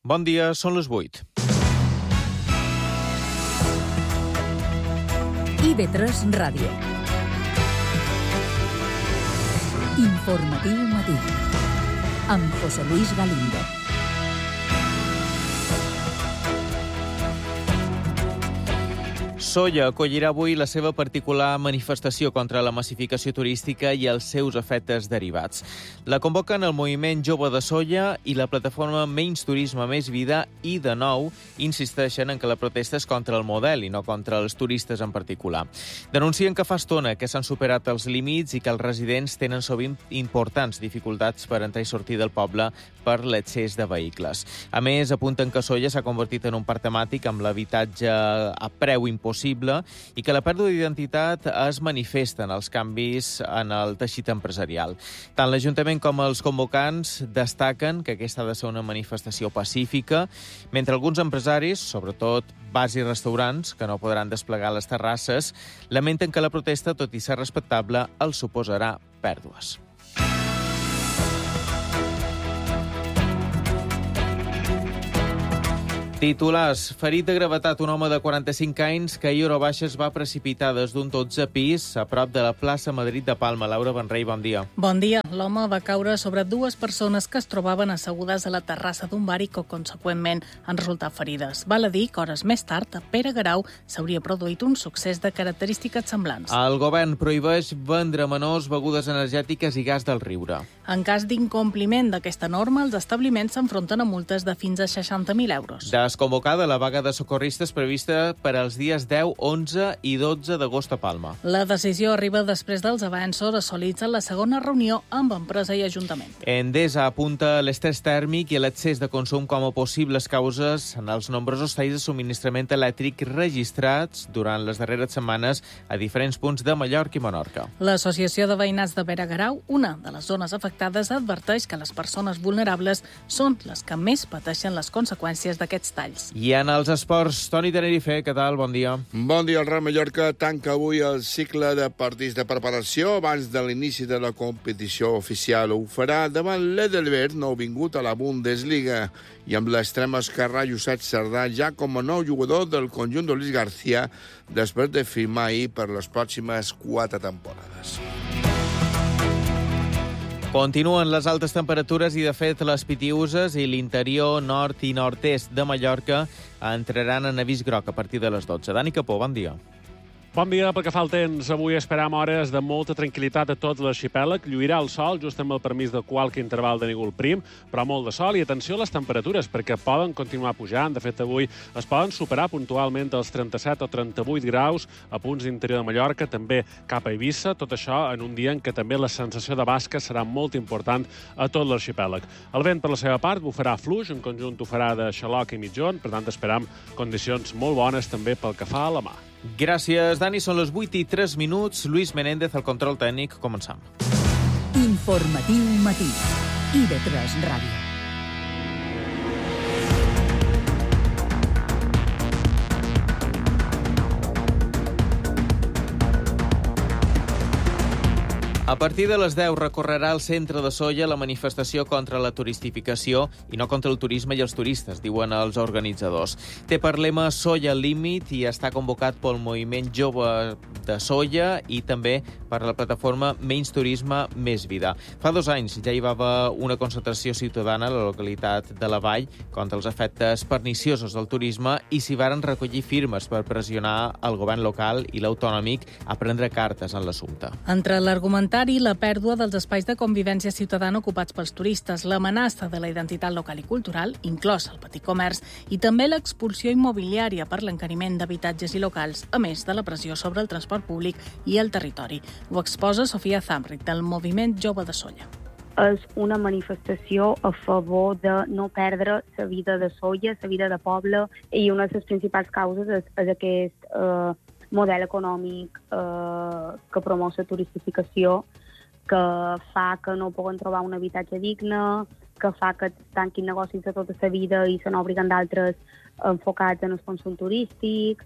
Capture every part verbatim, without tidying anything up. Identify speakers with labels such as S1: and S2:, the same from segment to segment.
S1: Bon dia, són les vuit.
S2: I ve tres Ràdio. Informatiu matí. Amb José Luis Galindo.
S1: Sóller acollirà avui la seva particular manifestació contra la massificació turística i els seus efectes derivats. La convoquen el Moviment Jove de Sóller i la plataforma Menys Turisme, Més Vida i, de nou, insisteixen en que la protesta és contra el model i no contra els turistes en particular. Denuncien que fa estona que s'han superat els límits i que els residents tenen sovint importants dificultats per entrar i sortir del poble per l'excés de vehicles. A més, apunten que Sóller s'ha convertit en un parc temàtic amb l'habitatge a preu impossible i que la pèrdua d'identitat es manifesta en els canvis en el teixit empresarial. Tant l'Ajuntament com els convocants destaquen que aquesta ha de ser una manifestació pacífica, mentre alguns empresaris, sobretot bars i restaurants, que no podran desplegar les terrasses, lamenten que la protesta, tot i ser respectable, els suposarà pèrdues. Titulars. Ferit de gravetat un home de quaranta-cinc anys que ahir hora baixa es va precipitar des d'un dotzè pis a prop de la plaça Madrid de Palma. Laura Benrey, bon dia.
S3: Bon dia. L'home va caure sobre dues persones que es trobaven assegudes a la terrassa d'un bar i que, conseqüentment, han resultat ferides. Val a dir que hores més tard, a Pere Garau, s'hauria produït un succés de característiques semblants.
S1: El govern prohibeix vendre a menors begudes energètiques i gas del riure.
S3: En cas d'incompliment d'aquesta norma, els establiments s'enfronten a multes de fins a seixanta mil euros.
S1: Desconvocada la vaga de socorristes prevista per als dies deu, onze i dotze d'agost a Palma.
S3: La decisió arriba després dels avanços assolits en la segona reunió amb empresa i ajuntament.
S1: Endesa apunta l'estrès tèrmic i l'excés de consum com a possibles causes en els nombrosos talls de subministrament elèctric registrats durant les darreres setmanes a diferents punts de Mallorca i Menorca.
S3: L'Associació de Veïnats de Pere Garau, una de les zones afectades, adverteix que les persones vulnerables són les que més pateixen les conseqüències d'aquests talls.
S1: I en els esports, Toni Tenerife, què tal? Bon dia.
S4: Bon dia. El Real Mallorca tanca avui el cicle de partits de preparació abans de l'inici de la competició oficial. Ho farà davant l'Edelweiss, nouvingut a la Bundesliga, i amb l'extrem esquerrà Josep Sardà ja com a nou jugador del conjunt de Luis García després de firmar ahir per les pròximes quatre temporades.
S1: Continuen les altes temperatures i, de fet, les Pitiüses i l'interior nord i nord-est de Mallorca entraran en avís groc a partir de les dotze. Dani Capó, bon dia.
S5: Bon dia. Pel que fa al temps, avui esperam hores de molta tranquil·litat a tot l'arxipèlag. Lluirà el sol, just amb el permís de qualque interval de núvol prim, però molt de sol. I atenció a les temperatures, perquè poden continuar pujant. De fet, avui es poden superar puntualment els trenta-set o trenta-vuit graus a punts d'interior de Mallorca, també cap a Eivissa. Tot això en un dia en què també la sensació de basca serà molt important a tot l'arxipèlag. El vent, per la seva part, bufarà fluix, en conjunt ho farà de xaloc i mitjon, per tant, esperam condicions molt bones també pel que fa a la mà.
S1: Gràcies, Dani. Són les vuit i tres minuts. Luis Menéndez, el control tècnic. Començam.
S2: Informatiu matí. I ve tres Ràdio.
S1: A partir de les deu recorrerà al centre de Sóller la manifestació contra la turistificació i no contra el turisme i els turistes, diuen els organitzadors. Té per lema Sóller al límit i està convocat pel Moviment Jove de Sóller i també per la plataforma Menys Turisme, Més Vida. Fa dos anys ja hi va haver una concentració ciutadana a la localitat de la Vall contra els efectes perniciosos del turisme i s'hi varen recollir firmes per pressionar el govern local i l'autonòmic a prendre cartes en l'assumpte.
S3: Entre l'argumentari, la pèrdua dels espais de convivència ciutadana ocupats pels turistes, l'amenaça de la identitat local i cultural, inclòs el petit comerç, i també l'expulsió immobiliària per l'encariment d'habitatges i locals, a més de la pressió sobre el transport públic i el territori. Ho exposa Sofia Zamrit, del Moviment Jove de Sóller.
S6: És una manifestació a favor de no perdre la vida de Sóller, la vida de poble, i una de les principals causes és, és aquest eh, model econòmic eh, que promou la turistificació, que fa que no puguen trobar un habitatge digne, que fa que tanquin negocis de tota la vida i se n'obriguen d'altres enfocats en el consum turístic,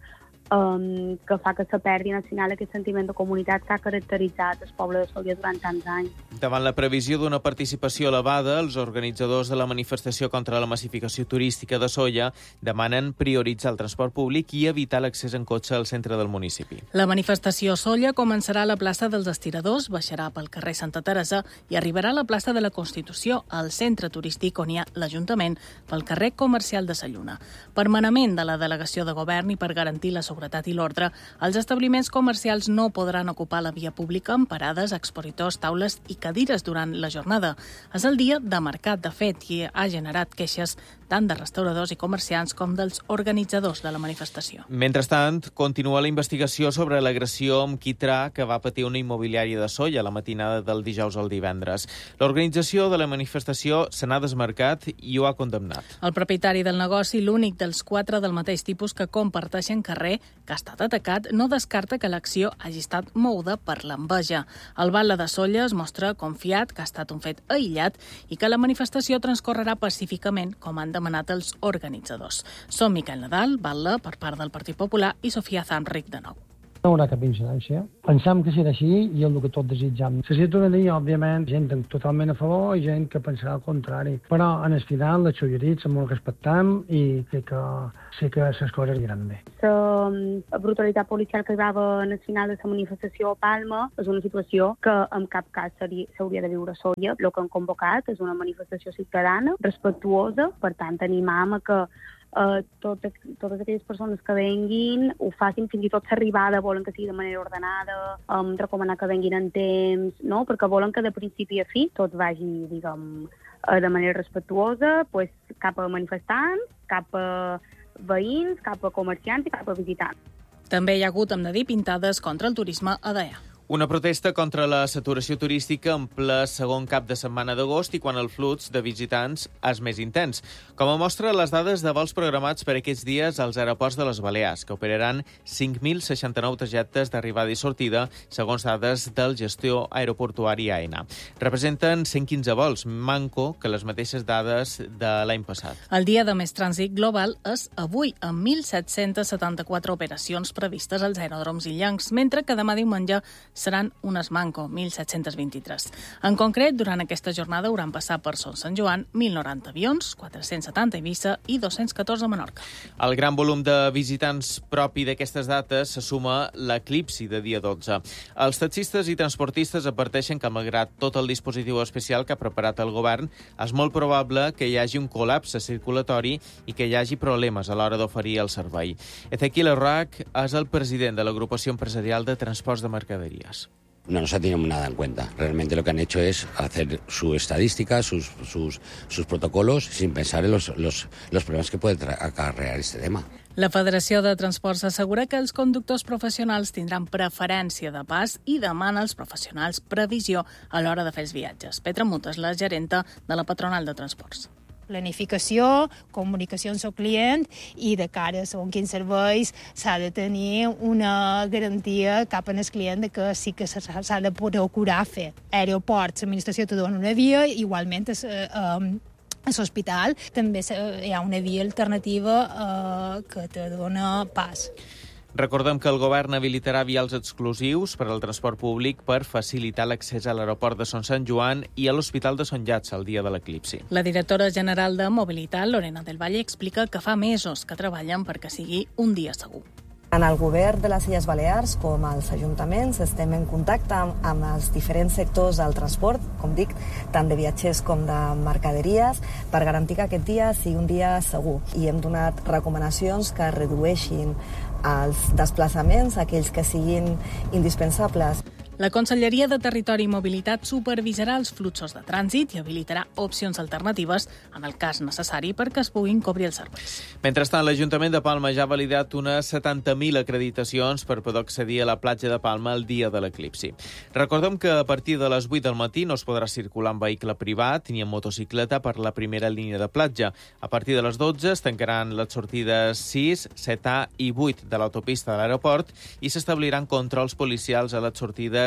S6: um, que fa que se perdi al final aquest sentiment de comunitat que ha caracteritzat el poble de Sóller durant tants anys.
S1: Davant la previsió d'una participació elevada, els organitzadors de la manifestació contra la massificació turística de Sóller demanen prioritzar el transport públic i evitar l'accés en cotxe al centre del municipi.
S3: La manifestació a Sóller començarà a la plaça dels Estiradors, baixarà pel carrer Santa Teresa i arribarà a la plaça de la Constitució, al centre turístic on hi ha l'Ajuntament, pel carrer comercial de Sa Lluna. Per manament de la delegació de govern i per garantir la seguretat i l'ordre, els establiments comercials no podran ocupar la via pública amb parades, expositors, taules i cadires durant la jornada. És el dia de mercat, de fet, i ha generat queixes tant de restauradors i comerciants com dels organitzadors de la manifestació.
S1: Mentrestant, continua la investigació sobre l'agressió amb quitrà que va patir una immobiliària de Sóller la matinada del dijous al divendres. L'organització de la manifestació se n'ha desmarcat i ho ha condemnat.
S3: El propietari del negoci, l'únic dels quatre del mateix tipus que comparteixen carrer, que ha estat atacat, no descarta que l'acció hagi estat moguda per l'enveja. El batlle de Sóller es mostra confiat que ha estat un fet aïllat i que la manifestació transcorrerà pacíficament, com han demanat els organitzadors. Som Miquel Nadal, batlle per part del Partit Popular, i Sofia Zamric de Nou.
S7: No hi haurà cap incidència. Pensam que serà així i és el que tots desitjam. La ciutadania, òbviament, gent totalment a favor i gent que pensarà el contrari. Però, en el final, les xollerits molt respectam i sé que, sé que les coses aniran bé.
S6: La brutalitat policial que hi va haver en el final de la manifestació a Palma és una situació que en cap cas s'hauria de viure a Sóller. El que han convocat és una manifestació ciutadana, respectuosa, per tant, animam a que Uh, totes, totes aquelles persones que venguin ho facin, fins i tot l'arribada volen que sigui de manera ordenada, um, recomanar que venguin en temps, no? Perquè volen que de principi a fi tot vagi, diguem, uh, de manera respectuosa, pues, cap a manifestants, cap a veïns, cap a comerciants i cap a visitants.
S3: També hi ha hagut, hem de dir, pintades contra el turisme a Deià.
S1: Una protesta contra la saturació turística en ple segon cap de setmana d'agost i quan el flux de visitants és més intens. Com a mostra, les dades de vols programats per aquests dies als aeroports de les Balears, que operaran cinc mil seixanta-nou trajectes d'arribada i sortida, segons dades del gestor aeroportuari A E N A. Representen cent quinze vols, manco que les mateixes dades de l'any passat.
S3: El dia de més trànsit global és avui, amb mil set-cents setanta-quatre operacions previstes als aeròdroms illencs, mentre que demà diumenge seran unes manco, mil set-cents vint-i-tres. En concret, durant aquesta jornada hauran passat per Son Sant Joan mil noranta avions, quatre-cents setanta a Eivissa i dos-cents catorze a Menorca.
S1: Al gran volum de visitants propi d'aquestes dates se suma l'eclipsi de dia dotze. Els taxistes i transportistes adverteixen que, malgrat tot el dispositiu especial que ha preparat el govern, és molt probable que hi hagi un col·lapse circulatori i que hi hagi problemes a l'hora d'oferir el servei. Ezequiel Arrac és el president de l'agrupació empresarial de transports de mercaderies.
S8: No nos ha tenido nada en cuenta. Realmente lo que han hecho es hacer su estadística, sus, sus, sus protocolos, sin pensar en los, los, los problemas que puede acarrear este tema.
S3: La Federació de Transports assegura que els conductors professionals tindran preferència de pas i demana als professionals previsió a l'hora de fer els viatges. Petra Mut és la gerenta de la patronal de transports.
S9: Planificació, comunicacions al client i de cara a segons quins serveis s'ha de tenir una garantia cap al client de que sí que s'ha de procurar fer. Aeroports, l'administració te dona una via, igualment és, eh, a l'hospital també hi ha una via alternativa eh, que te dona pas.
S1: Recordem que el govern habilitarà vials exclusius per al transport públic per facilitar l'accés a l'aeroport de Son Sant Joan i a l'Hospital de Son Llats el dia de l'eclipsi.
S3: La directora general de Mobilitat, Lorena del Valle, explica que fa mesos que treballen perquè sigui un dia segur.
S10: En el govern de les Illes Balears, com els ajuntaments, estem en contacte amb, amb els diferents sectors del transport, com dic, tant de viatgers com de mercaderies, per garantir que aquest dia sigui un dia segur. I hem donat recomanacions que redueixin els desplaçaments, aquells que siguin indispensables.
S3: La Conselleria de Territori i Mobilitat supervisarà els fluxos de trànsit i habilitarà opcions alternatives en el cas necessari perquè es puguin cobrir els serveis.
S1: Mentrestant, l'Ajuntament de Palma ja ha validat unes setanta mil acreditacions per poder accedir a la platja de Palma el dia de l'eclipsi. Recordem que a partir de les vuit del matí no es podrà circular en vehicle privat ni en motocicleta per la primera línia de platja. A partir de les dotze es tancaran les sortides sis, set A i vuit de l'autopista de l'aeroport i s'establiran controls policials a les sortides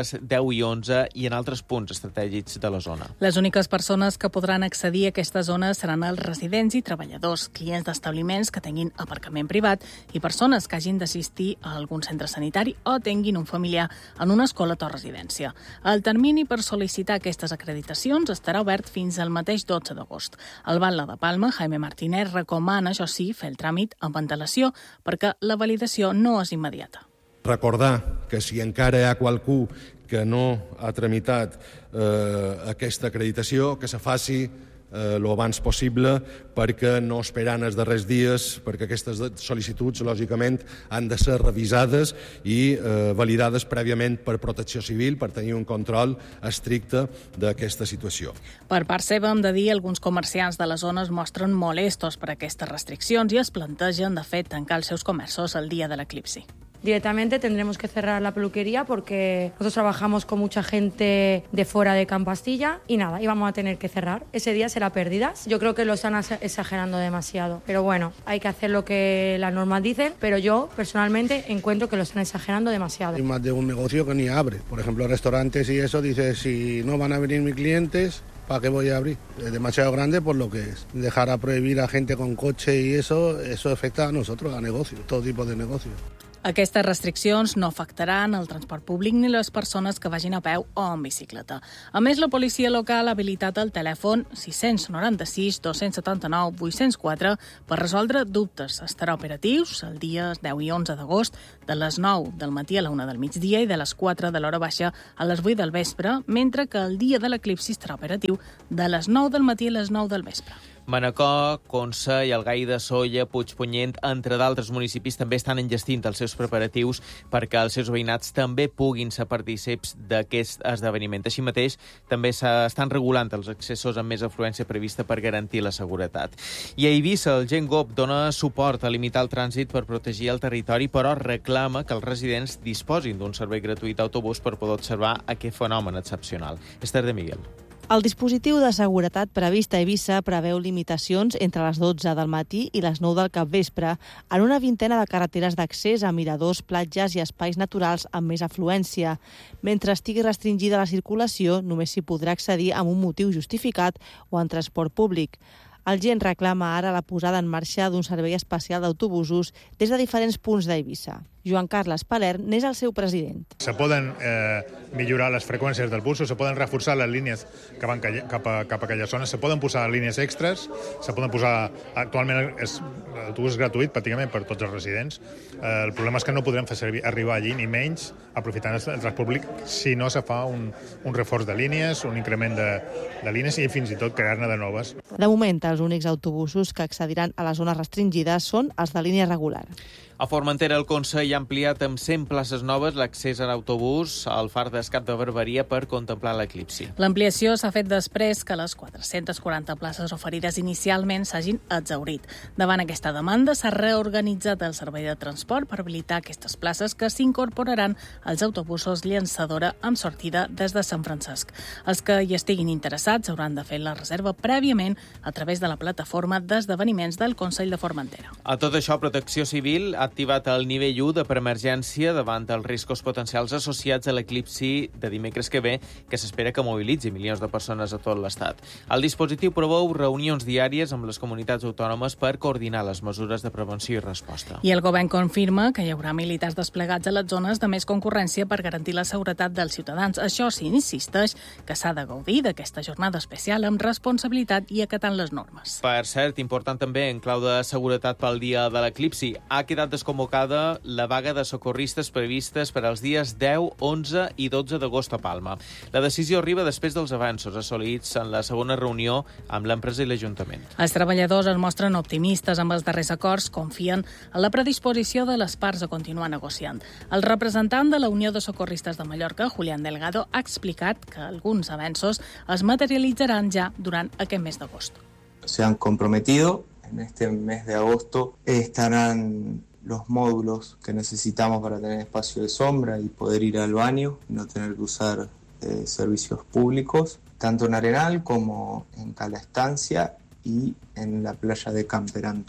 S1: quilòmetres deu i onze i en altres punts estratègics de la zona.
S3: Les úniques persones que podran accedir a aquesta zona seran els residents i treballadors, clients d'establiments que tinguin aparcament privat i persones que hagin d'assistir a algun centre sanitari o tinguin un familiar en una escola o residència. El termini per sol·licitar aquestes acreditacions estarà obert fins al mateix dotze d'agost. El batlle de Palma, Jaime Martínez, recomana, això sí, fer el tràmit amb antelació perquè la validació no és immediata.
S11: Recordar que si encara hi ha qualcú que no ha tramitat eh, aquesta acreditació, que se faci eh, lo abans possible, perquè no esperant els darrers dies, perquè aquestes sol·licituds, lògicament, han de ser revisades i eh, validades prèviament per Protecció Civil per tenir un control estricte d'aquesta situació.
S3: Per part seva, hem de dir, alguns comerciants de la zona es mostren molestos per aquestes restriccions i es plantegen, de fet, tancar els seus comerços el dia de l'eclipsi.
S12: Directamente tendremos que cerrar la peluquería porque nosotros trabajamos con mucha gente de fuera de Campastilla y nada, y vamos a tener que cerrar. Ese día será pérdidas. Yo creo que lo están exagerando demasiado. Pero bueno, hay que hacer lo que las normas dicen, pero yo personalmente encuentro que lo están exagerando demasiado.
S13: Hay más de un negocio que ni abre. Por ejemplo, restaurantes y eso, dice, si no van a venir mis clientes, ¿para qué voy a abrir? Es demasiado grande por lo que es. Dejar a prohibir a gente con coche y eso, eso afecta a nosotros, a negocios, todo tipo de negocios.
S3: Aquestes restriccions no afectaran el transport públic ni les persones que vagin a peu o en bicicleta. A més, la policia local ha habilitat el telèfon sis nou sis, dos set nou, vuit zero quatre per resoldre dubtes. Estarà operatius el dia deu i onze d'agost de les nou del matí a la una del migdia i de les quatre de l'hora baixa a les vuit del vespre, mentre que el dia de l'eclipsi estarà operatiu de les nou del matí a les nou del vespre.
S1: Manacor, Consa i el Gai de Sóller, Puigpunyent, entre d'altres municipis, també estan enllestint els seus preparatius perquè els seus veïnats també puguin ser partícips d'aquest esdeveniment. Així mateix, també s'estan regulant els accessos amb més afluència prevista per garantir la seguretat. I a Eivissa, el Gen Gop dona suport a limitar el trànsit per protegir el territori, però reclama que els residents disposin d'un servei gratuït d'autobús per poder observar aquest fenomen excepcional. Esther de Miguel.
S14: El dispositiu de seguretat previst a Eivissa preveu limitacions entre les dotze del matí i les nou del capvespre en una vintena de carreteres d'accés a miradors, platges i espais naturals amb més afluència. Mentre estigui restringida la circulació, només s'hi podrà accedir amb un motiu justificat o en transport públic. El Gen reclama ara la posada en marxa d'un servei especial d'autobusos des de diferents punts d'Eivissa. Joan Carles Palern n'és el seu president.
S15: Se poden eh, millorar les freqüències del busos, se poden reforçar les línies que van cap a, cap a aquelles zones, se poden posar línies extres, se poden posar... Actualment és l'autobús gratuït pràcticament per tots els residents. Eh, el problema és que no podrem fer servir, arribar allí, ni menys, aprofitant el transport públic, si no se fa un, un reforç de línies, un increment de, de línies i fins i tot crear-ne de noves.
S14: De moment, els únics autobusos que accediran a les zones restringides són els de línia regular.
S1: A Formentera, el Consell ha ampliat amb cent places noves l'accés a l'autobús al far d'Escap de Barberia per contemplar l'eclipsi.
S3: L'ampliació s'ha fet després que les quatre-centes quaranta places oferides inicialment s'hagin exhaurit. Davant aquesta demanda, s'ha reorganitzat el servei de transport per habilitar aquestes places que s'incorporaran als autobusos llançadora amb sortida des de Sant Francesc. Els que hi estiguin interessats hauran de fer la reserva prèviament a través de la plataforma d'esdeveniments del Consell de Formentera.
S1: A tot això, Protecció Civil ha activat el nivell u de preemergència davant dels riscos potencials associats a l'eclipsi de dimecres que ve, que s'espera que mobilitzi milions de persones a tot l'Estat. El dispositiu preveu reunions diàries amb les comunitats autònomes per coordinar les mesures de prevenció i resposta.
S3: I el govern confirma que hi haurà militars desplegats a les zones de més concurrència per garantir la seguretat dels ciutadans. Això sí, insisteix que s'ha de gaudir d'aquesta jornada especial amb responsabilitat i acatant les normes.
S1: Per cert, important també en clau de seguretat pel dia de l'eclipsi, ha quedat desconvocada la vaga de socorristes previstes per als dies deu, onze i dotze d'agost a Palma. La decisió arriba després dels avanços assolits en la segona reunió amb l'empresa i l'Ajuntament.
S3: Els treballadors es mostren optimistes amb els darrers acords, confien en la predisposició de les parts a continuar negociant. El representant de la Unió de Socorristes de Mallorca, Julián Delgado, ha explicat que alguns avanços es materialitzaran ja durant aquest mes d'agost.
S16: Se han comprometido, en este mes de agosto estarán los módulos que necesitamos para tener espacio de sombra y poder ir al baño, no tener que usar eh, servicios públicos, tanto en Arenal como en Cala Estancia y en la playa de Camper Antón.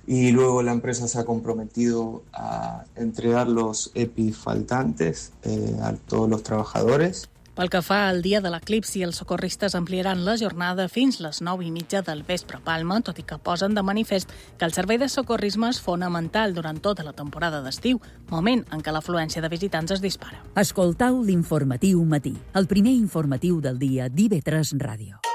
S16: y luego la empresa se ha comprometido a entregar los E P I faltantes eh, a todos los trabajadores.
S3: Pel que fa al dia de l'eclipsi, els socorristes ampliaran la jornada fins les nou i mitja del vespre a Palma, tot i que posen de manifest que el servei de socorrisme és fonamental durant tota la temporada d'estiu, moment en què l'afluència de visitants es dispara.
S2: Escoltau l'informatiu matí, el primer informatiu del dia d'I V tres Ràdio.